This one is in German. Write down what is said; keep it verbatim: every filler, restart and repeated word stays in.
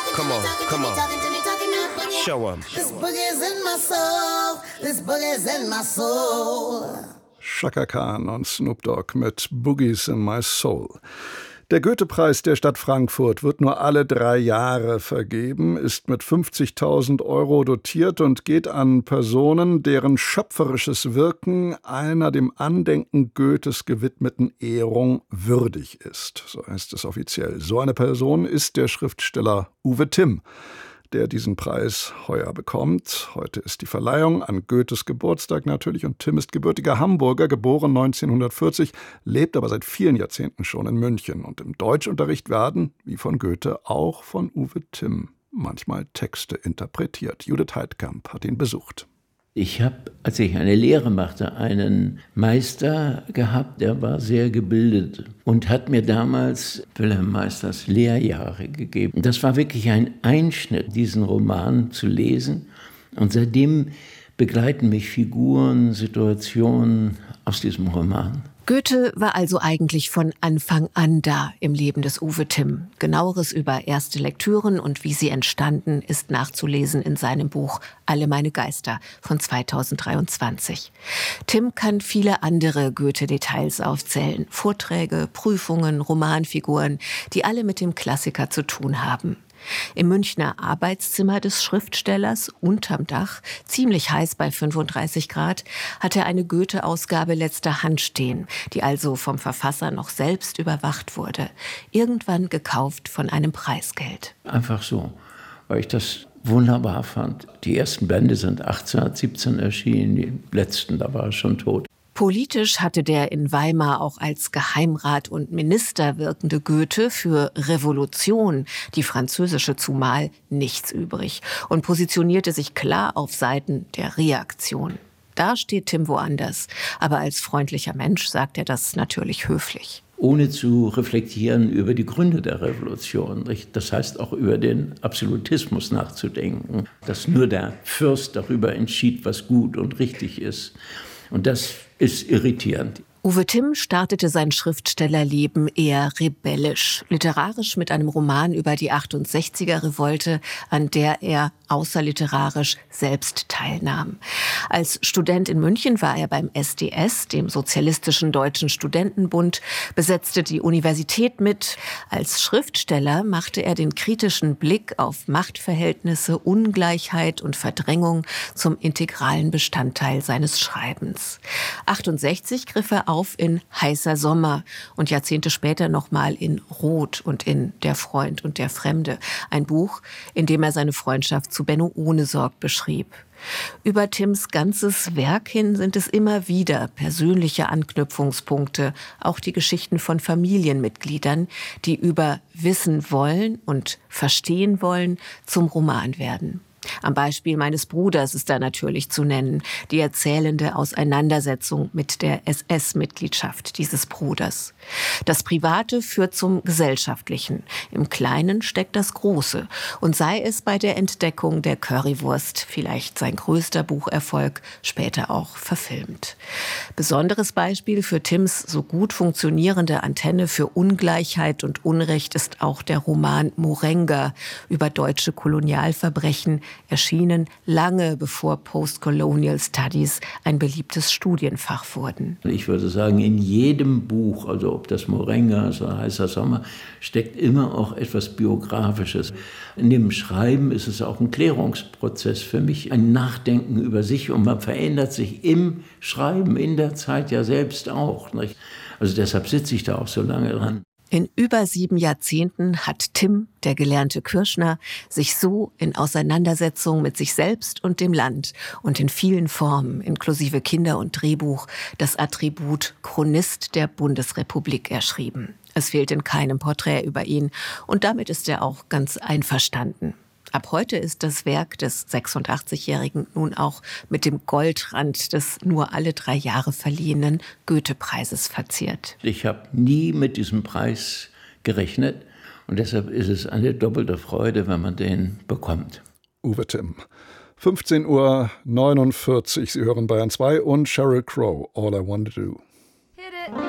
Come on, come on. Show 'em. This boogie's in my soul. This boogie's in my soul. Chaka Khan und Snoop Dogg mit Boogies in My Soul. Der Goethe-Preis der Stadt Frankfurt wird nur alle drei Jahre vergeben, ist mit fünfzigtausend Euro dotiert und geht an Personen, deren schöpferisches Wirken einer dem Andenken Goethes gewidmeten Ehrung würdig ist. So heißt es offiziell. So eine Person ist der Schriftsteller Uwe Timm, der diesen Preis heuer bekommt. Heute ist die Verleihung an Goethes Geburtstag natürlich und Timm ist gebürtiger Hamburger, geboren neunzehnhundertvierzig, lebt aber seit vielen Jahrzehnten schon in München. Und im Deutschunterricht werden, wie von Goethe, auch von Uwe Timm manchmal Texte interpretiert. Judith Heidkamp hat ihn besucht. Ich habe, als ich eine Lehre machte, einen Meister gehabt, der war sehr gebildet und hat mir damals Wilhelm Meisters Lehrjahre gegeben. Das war wirklich ein Einschnitt, diesen Roman zu lesen. Und seitdem begleiten mich Figuren, Situationen aus diesem Roman. Goethe war also eigentlich von Anfang an da im Leben des Uwe Timm. Genaueres über erste Lektüren und wie sie entstanden, ist nachzulesen in seinem Buch Alle meine Geister von zweitausenddreiundzwanzig. Timm kann viele andere Goethe-Details aufzählen. Vorträge, Prüfungen, Romanfiguren, die alle mit dem Klassiker zu tun haben. Im Münchner Arbeitszimmer des Schriftstellers unterm Dach, ziemlich heiß bei fünfunddreißig Grad, hat er eine Goethe-Ausgabe letzter Hand stehen, die also vom Verfasser noch selbst überwacht wurde. Irgendwann gekauft von einem Preisgeld. Einfach so, weil ich das wunderbar fand. Die ersten Bände sind achtzehnhundertsiebzehn erschienen, die letzten, da war er schon tot. Politisch hatte der in Weimar auch als Geheimrat und Minister wirkende Goethe für Revolution, die französische zumal, nichts übrig und positionierte sich klar auf Seiten der Reaktion. Da steht Timm woanders, aber als freundlicher Mensch sagt er das natürlich höflich. Ohne zu reflektieren über die Gründe der Revolution, das heißt auch über den Absolutismus nachzudenken, dass nur der Fürst darüber entschied, was gut und richtig ist. Und das ist irritierend. Uwe Timm startete sein Schriftstellerleben eher rebellisch, literarisch mit einem Roman über die achtundsechziger-Revolte, an der er außerliterarisch selbst teilnahm. Als Student in München war er beim S D S, dem Sozialistischen Deutschen Studentenbund, besetzte die Universität mit. Als Schriftsteller machte er den kritischen Blick auf Machtverhältnisse, Ungleichheit und Verdrängung zum integralen Bestandteil seines Schreibens. achtundsechzig griff er auf in Heißer Sommer und Jahrzehnte später nochmal in Rot und in Der Freund und der Fremde. Ein Buch, in dem er seine Freundschaft zu Benno Ohnesorg beschrieb. Über Timms ganzes Werk hin sind es immer wieder persönliche Anknüpfungspunkte, auch die Geschichten von Familienmitgliedern, die über Wissen wollen und verstehen wollen, zum Roman werden. Am Beispiel meines Bruders ist da natürlich zu nennen, die erzählende Auseinandersetzung mit der S S-Mitgliedschaft dieses Bruders. Das Private führt zum Gesellschaftlichen. Im Kleinen steckt das Große. Und sei es bei der Entdeckung der Currywurst, vielleicht sein größter Bucherfolg, später auch verfilmt. Besonderes Beispiel für Timms so gut funktionierende Antenne für Ungleichheit und Unrecht ist auch der Roman Morenga über deutsche Kolonialverbrechen, erschienen lange bevor Postcolonial Studies ein beliebtes Studienfach wurden. Ich würde sagen, in jedem Buch, also ob das Morenga ist oder Heißer Sommer, steckt immer auch etwas Biografisches. In dem Schreiben ist es auch ein Klärungsprozess für mich, ein Nachdenken über sich und man verändert sich im Schreiben, in der Zeit ja selbst auch, nicht? Also deshalb sitze ich da auch so lange dran. In über sieben Jahrzehnten hat Timm, der gelernte Kürschner, sich so in Auseinandersetzung mit sich selbst und dem Land und in vielen Formen, inklusive Kinder- und Drehbuch, das Attribut Chronist der Bundesrepublik erschrieben. Es fehlt in keinem Porträt über ihn und damit ist er auch ganz einverstanden. Ab heute ist das Werk des sechsundachtzigjährigen nun auch mit dem Goldrand des nur alle drei Jahre verliehenen Goethe-Preises verziert. Ich habe nie mit diesem Preis gerechnet und deshalb ist es eine doppelte Freude, wenn man den bekommt. Uwe Timm. fünfzehn Uhr neunundvierzig, Sie hören Bayern zwei und Sheryl Crow, All I Want to Do. Hit it.